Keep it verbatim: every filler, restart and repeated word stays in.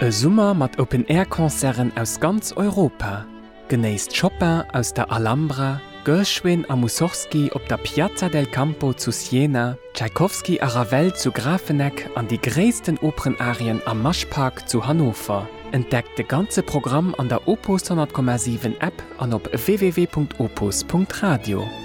E Summer mat Open-Air-Konzern aus ganz Europa. Genéisst Chopin aus der Alhambra, Gershwin a Mussorgsky op der Piazza del Campo zu Siena, Tschaikowski a Ravel zu Grafenegg an die gréissten Opernarien am Maschpark zu Hannover. Entdeckt de ganze Programm an der Opus hundert Komma sieben App an op w w w punkt opus punkt radio.